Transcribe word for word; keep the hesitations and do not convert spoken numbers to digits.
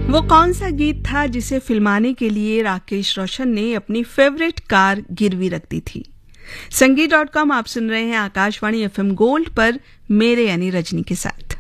वो कौन सा गीत था जिसे फिल्माने के लिए राकेश रोशन ने अपनी फेवरेट कार गिरवी रख दी थी? संगीत डॉट कॉम आप सुन रहे हैं आकाशवाणी एफएम गोल्ड पर मेरे यानी रजनी के साथ।